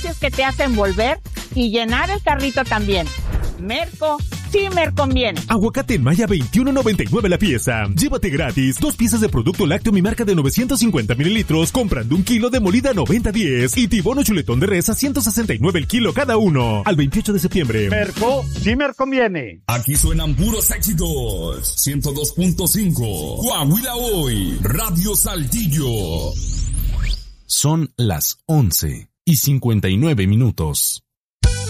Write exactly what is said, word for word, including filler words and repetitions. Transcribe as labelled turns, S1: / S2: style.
S1: precios que te hacen volver y llenar el carrito también. Merco, sí me conviene.
S2: Aguacate en Maya veintiuno noventa y nueve la pieza. Llévate gratis dos piezas de producto lácteo mi marca de novecientos cincuenta mililitros comprando un kilo de molida noventa diez y tibono chuletón de res a ciento sesenta y nueve el kilo cada uno. Al veintiocho de septiembre.
S3: Merco, sí me conviene.
S4: Aquí suenan puros éxitos. ciento dos punto cinco. Coahuila Hoy. Radio Saltillo.
S5: Son las once y cincuenta y nueve minutos.